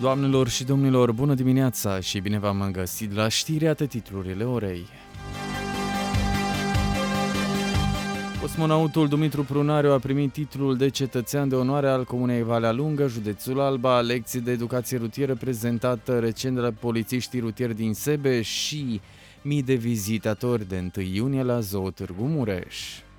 Doamnelor și domnilor, bună dimineața și bine v-am găsit la știri, atât titlurile orei. Cosmonautul Dumitru Prunariu a primit titlul de cetățean de onoare al Comunei Valea Lungă, județul Alba, lecții de educație rutieră prezentată recent de la polițiștii rutieri din Sebeș și mii de vizitatori de 1 iunie la Zoo Târgu Mureș.